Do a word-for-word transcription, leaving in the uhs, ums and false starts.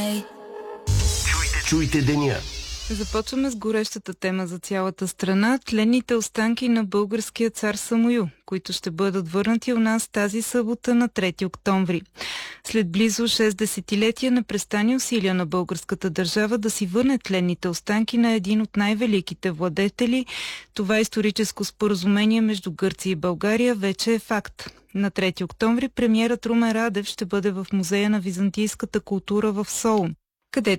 Чуйте деня. Започваме с горещата тема за цялата страна – тленните останки на българския цар Самуил, които ще бъдат върнати у нас тази събота на трети октомври. След близо шест десетилетия непрестанни усилия на българската държава да си върне тленните останки на един от най-великите владетели, това историческо споразумение между Гърция и България вече е факт. На трети октомври премиерът Румен Радев ще бъде в Музея на византийската култура в Солун.